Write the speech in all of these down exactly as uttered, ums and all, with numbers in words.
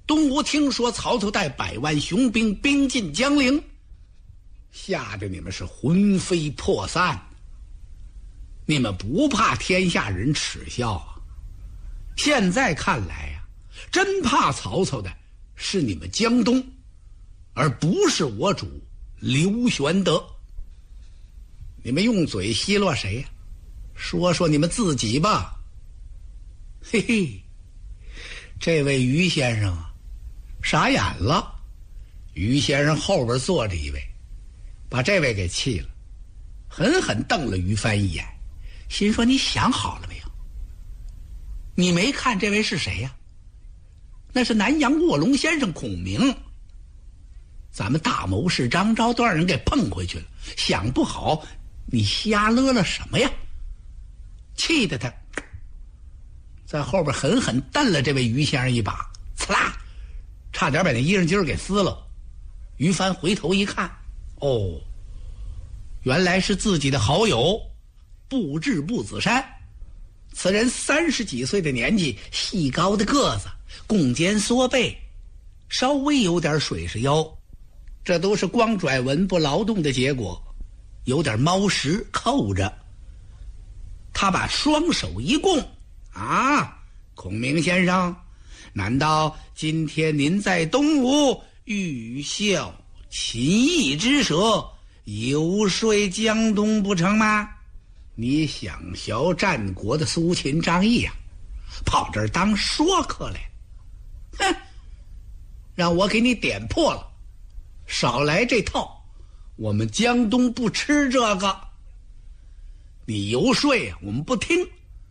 东吴听说曹操带百万雄兵兵进江陵，吓得你们是魂飞魄散。你们不怕天下人耻笑啊？现在看来呀、啊，真怕曹操的是你们江东，而不是我主刘玄德。你们用嘴奚落谁呀、啊？说说你们自己吧。嘿嘿，这位于先生啊，傻眼了。于先生后边坐着一位，把这位给气了，狠狠瞪了于帆一眼，心说你想好了没有？你没看这位是谁呀、啊？那是南阳卧龙先生孔明。咱们大谋士张昭都让人给碰回去了，想不好你瞎勒了什么呀？气得他在后边狠狠瞪了这位于先生一把，刺啦，差点把那衣裳襟给撕了。于帆回头一看，哦，原来是自己的好友布置步子山。此人三十几岁的年纪，细高的个子，弓肩缩背，稍微有点水是腰，这都是光拽文不劳动的结果，有点猫食扣着。他把双手一供，啊，孔明先生，难道今天您在东吴欲效秦邑之舌，游说江东不成吗？你想学战国的苏秦张仪呀、啊，跑这儿当说客来？哼，让我给你点破了，少来这套，我们江东不吃这个。你游说呀，我们不听。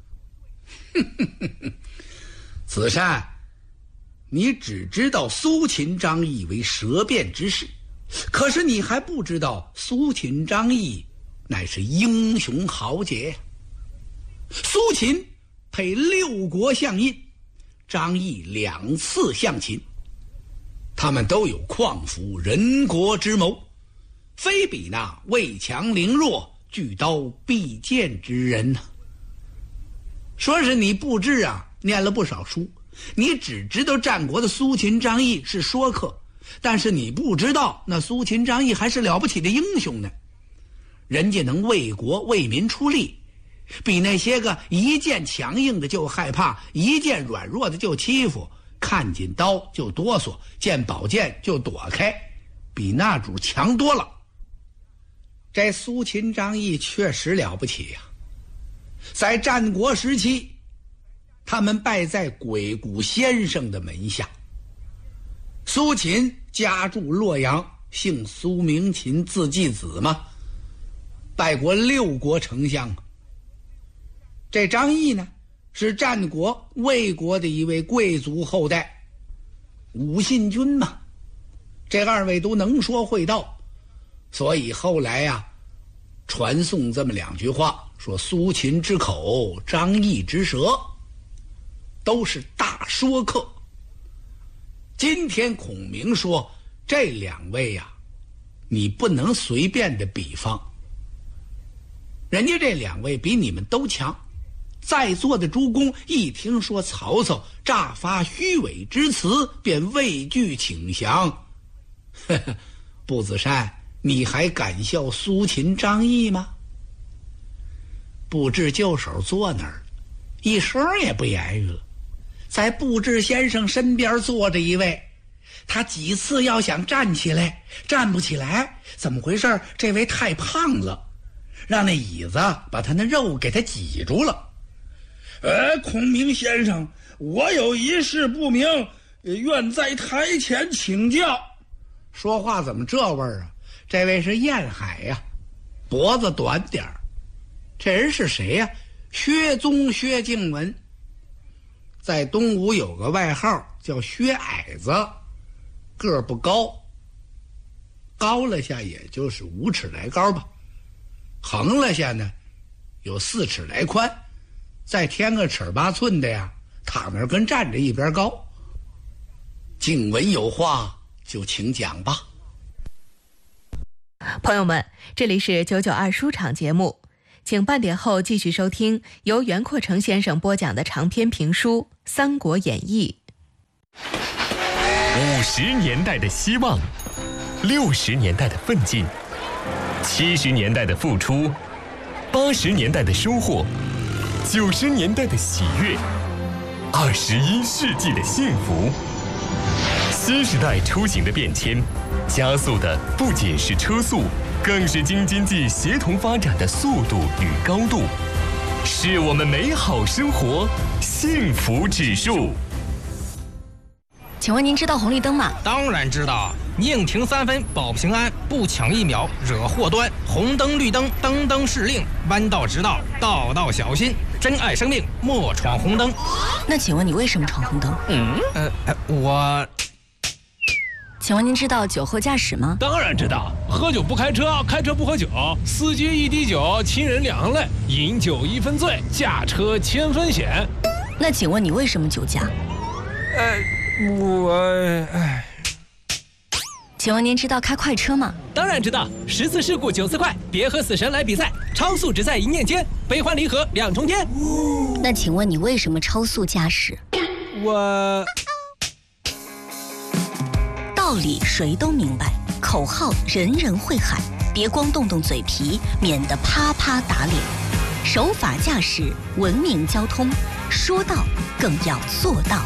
子善，你只知道苏秦张仪为舌辩之士，可是你还不知道苏秦张仪乃是英雄豪杰。苏秦配六国相印，张仪两次相秦，他们都有匡扶人国之谋，非比那畏强凌弱、举刀避剑之人呢、啊。说是你不知啊，念了不少书，你只知道战国的苏秦张仪是说客，但是你不知道那苏秦张仪还是了不起的英雄呢。人家能为国为民出力，比那些个一见强硬的就害怕，一见软弱的就欺负，看见刀就哆嗦，见宝剑就躲开，比那主强多了。这苏秦张仪确实了不起呀、啊！在战国时期，他们拜在鬼谷先生的门下。苏秦家住洛阳，姓苏名秦，字季子嘛，拜过六国丞相。这张仪呢，是战国魏国的一位贵族后代，武信君嘛。这二位都能说会道，所以后来呀、啊，传颂这么两句话，说苏秦之口，张仪之舌，都是大说客。今天孔明说这两位呀、啊，你不能随便的比方，人家这两位比你们都强。在座的诸公一听说曹操诈发虚伪之词，便畏惧请降。呵呵，步子山，你还敢笑苏秦张仪吗？布置就手坐那儿，一声也不言语了。在布置先生身边坐着一位，他几次要想站起来，站不起来，怎么回事？这位太胖了，让那椅子把他那肉给他挤住了。 呃，孔明先生，我有一事不明，愿在台前请教。 说话怎么这味儿啊？这位是燕海呀、啊，脖子短点儿。这人是谁呀、啊？薛宗薛敬文，在东吴有个外号叫薛矮子，个儿不高，高了下也就是五尺来高吧，横了下呢有四尺来宽，再添个尺八寸的呀，躺那儿跟站着一边高。敬文有话就请讲吧。 朋友们，这里是九九二书场节目，请半点后继续收听由袁阔成先生播讲的长篇评书《三国演义》。 五十年代的希望，六十年代的奋进，七十年代的付出，八十年代的收获，九十年代的喜悦，二十一世纪的幸福。新时代出行的变迁，加速的不仅是车速，更是京津冀协同发展的速度与高度，是我们美好生活幸福指数。 请问您知道红绿灯吗？ 当然知道，宁停三分保平安，不抢一秒惹祸端。红灯绿灯灯灯是令，弯道直道道道小心。珍爱生命，莫闯红灯。 那请问你为什么闯红灯？ 嗯，呃，呃我。 请问您知道酒后驾驶吗？ 当然知道，喝酒不开车，开车不喝酒，司机一滴酒，亲人两行泪，饮酒一分醉，驾车千分险。 那请问你为什么酒驾？ 呃，我……哎。 请问您知道开快车吗？ 当然知道，十次事故九次快，别和死神来比赛，超速只在一念间，悲欢离合两重天。 那请问你为什么超速驾驶？ 我。 道理谁都明白，口号人人会喊，别光动动嘴皮，免得啪啪打脸。守法驾驶，文明交通，说到更要做到。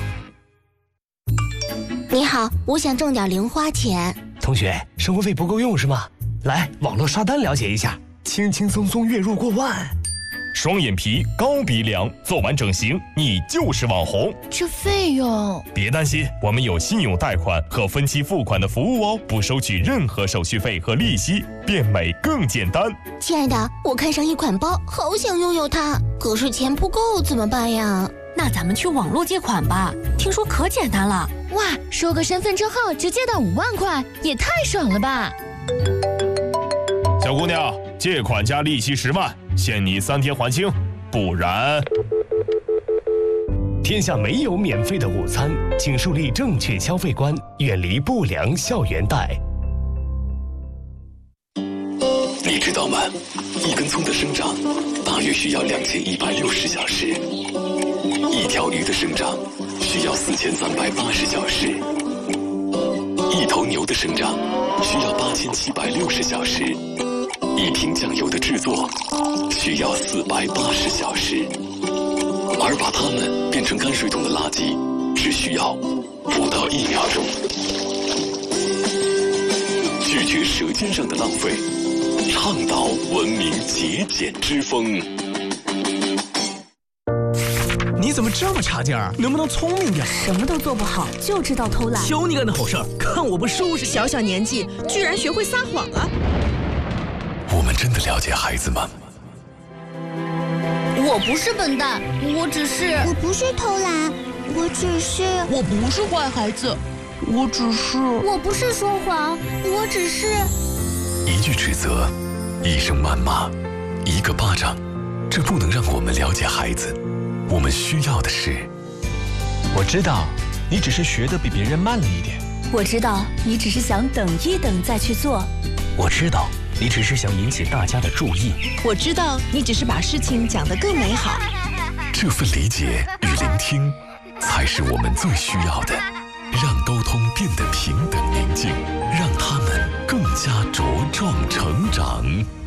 你好，我想挣点零花钱。 同学，生活费不够用是吗？来，网络刷单了解一下，轻轻松松月入过万。 双眼皮、高鼻梁，做完整形，你就是网红。 这费用…… 别担心，我们有信用贷款和分期付款的服务哦，不收取任何手续费和利息，变美更简单。 亲爱的，我看上一款包，好想拥有它，可是钱不够怎么办呀？ 那咱们去网络借款吧，听说可简单了。 哇，收个身份证号就借到五万块，也太爽了吧！ 小姑娘，借款加利息十万，限你三天还清，不然…… 天下没有免费的午餐，请树立正确消费观，远离不良校园贷。 你知道吗？一根葱的生长大约需要两千一百六十小时，一条鱼的生长需要四千三百八十小时，一头牛的生长需要八千七百六十小时，一瓶酱油的制作需要四百八十小时，而把它们变成泔水桶的垃圾只需要不到一秒钟。拒绝舌尖上的浪费，倡导文明节俭之风。 你怎么这么差劲儿？能不能聪明点？ 什么都做不好，就知道偷懒。 求你干的好事儿，看我不收拾！ 小小年纪居然学会撒谎啊！ 我们真的了解孩子吗？ 我不是笨蛋，我只是…… 我不是偷懒，我只是…… 我不是坏孩子，我只是…… 我不是说谎，我只是…… 一句指责，一声谩骂，一个巴掌，这不能让我们了解孩子。我们需要的是…… 我知道，你只是学得比别人慢了一点。 我知道，你只是想等一等再去做。 我知道，你只是想引起大家的注意。 我知道，你只是把事情讲得更美好。 这份理解与聆听，才是我们最需要的。让沟通变得平等宁静，让他们更加茁壮成长。